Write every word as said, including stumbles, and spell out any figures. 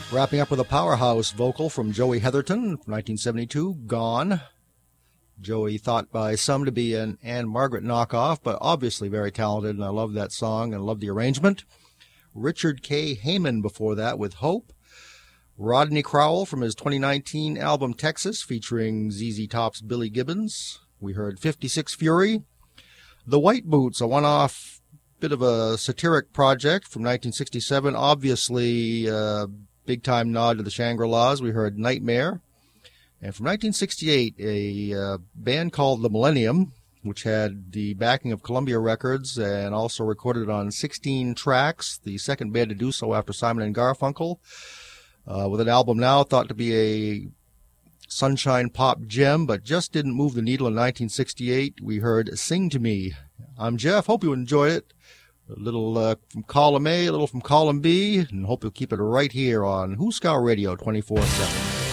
Wrapping up with a powerhouse vocal from Joey Heatherton from nineteen seventy-two, Gone. Joey thought by some to be an Anne Margaret knockoff, but obviously very talented, and I love that song and love the arrangement. Richard K. Heyman before that with Hope. Rodney Crowell from his twenty nineteen album Texas, featuring Z Z Top's Billy Gibbons. We heard fifty-six Fury. The White Boots, a one-off bit of a satiric project from nineteen sixty-seven, obviously a big-time nod to the Shangri-Las. We heard Nightmare. And from nineteen sixty-eight, a uh, band called The Millennium, which had the backing of Columbia Records and also recorded on sixteen tracks, the second band to do so after Simon and Garfunkel, uh, with an album now thought to be a sunshine pop gem, but just didn't move the needle in nineteen sixty-eight. We heard Sing to Me. I'm Jeff. Hope you enjoyed it. A little uh, from column A, a little from column B, and hope you'll keep it right here on Who Scout Radio twenty-four seven.